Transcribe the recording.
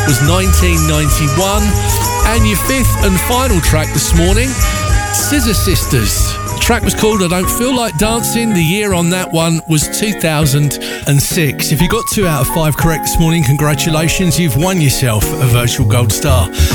was 1991. And your fifth and final track this morning, Scissor Sisters. The track was called I Don't Feel Like Dancing. The year on that one was 2006. If you got 2 out of 5 correct this morning, congratulations, you've won yourself a virtual gold star.